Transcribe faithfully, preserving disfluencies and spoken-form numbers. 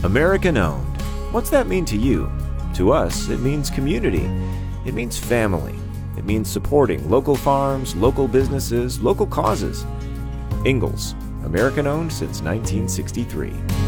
American owned. What's that mean to you? To us, it means community. It means family. It means supporting local farms, local businesses, local causes. Ingalls, American owned since nineteen sixty-three.